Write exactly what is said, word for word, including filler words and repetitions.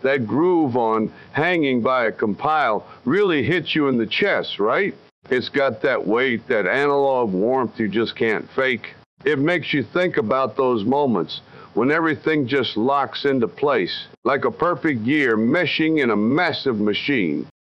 That groove on Hanging by a Compile really hits you in the chest, right? It's got that weight, that analog warmth you just can't fake. It makes you think about those moments when everything just locks into place, like a perfect gear meshing in a massive machine.